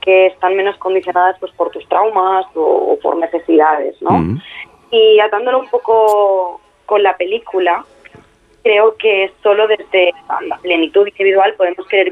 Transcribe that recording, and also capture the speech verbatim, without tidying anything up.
porque están menos condicionadas pues por tus traumas o, o por necesidades, ¿no? Mm. Y atándolo un poco con la película, creo que solo desde la plenitud individual podemos querer